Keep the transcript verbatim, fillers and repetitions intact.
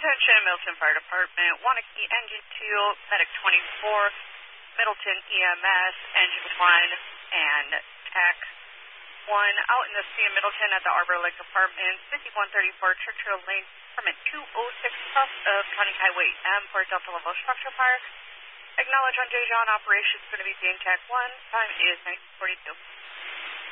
Attention, Middleton Fire Department, Wanakee Engine two, Medic twenty-four, Middleton E M S, Engine one, and Tech one out in the city of Middleton at the Arbor Lake Apartments, fifty-one thirty-four Churchill Lane, permit two oh six south of County Highway M for Delta Level Structure Fire. Acknowledge on Dejan operations going to be being Tech one, time is nine forty-two.